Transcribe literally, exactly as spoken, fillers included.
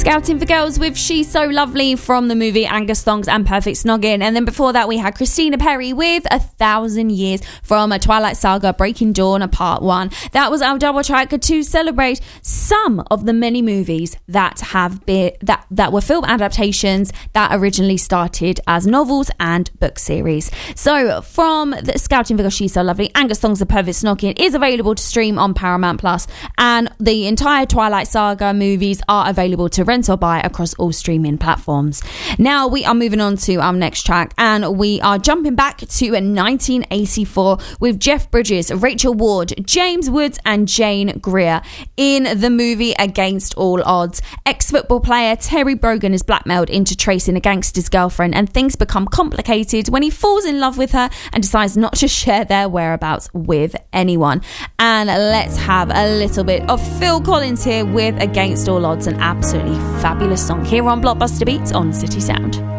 Scouting for Girls with She's So Lovely from the movie Angus Thongs and Perfect Snogging. And then before that we had Christina Perri with A Thousand Years from a Twilight Saga Breaking Dawn, a part one. That was our double track to celebrate some of the many movies that have been that, that were film adaptations that originally started as novels and book series. So from the Scouting for Girls, She's So Lovely, Angus Thongs and Perfect Snogging is available to stream on Paramount Plus, and the entire Twilight Saga movies are available to rent or buy across all streaming platforms. Now we are moving on to our next track, and we are jumping back to nineteen eighty-four with Jeff Bridges, Rachel Ward, James Woods and Jane Greer in the movie Against All Odds. Ex-football player Terry Brogan is blackmailed into tracing a gangster's girlfriend, and things become complicated when he falls in love with her and decides not to share their whereabouts with anyone. And let's have a little bit of Phil Collins here with Against All Odds, an absolutely fabulous song here on Blockbuster Beats on City Sound.